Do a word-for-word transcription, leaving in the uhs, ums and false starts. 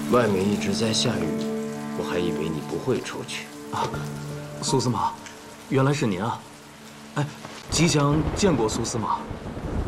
外面一直在下雨，我还以为你不会出去。 啊，苏司马，原来是您啊！哎，吉祥见过苏司马。